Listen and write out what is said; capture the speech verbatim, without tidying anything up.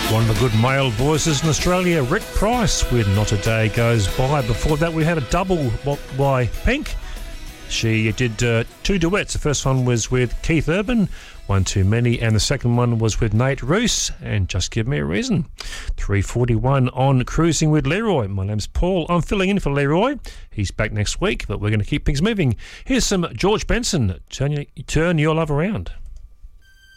One of the good male voices in Australia, Rick Price, with Not a Day Goes By. Before that, we had a double by Pink. She did uh, two duets. The first one was with Keith Urban, One Too Many, and the second one was with Nate Roos, and Just Give Me a Reason. three forty-one on Cruising with Leroy. My name's Paul. I'm filling in for Leroy. He's back next week, but we're going to keep things moving. Here's some George Benson, Turn, Turn Your Love Around.